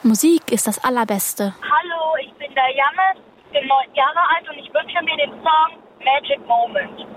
Musik ist das Allerbeste. Hallo, ich bin der Jannis, bin 9 Jahre alt und ich wünsche mir den Song Magic Moment.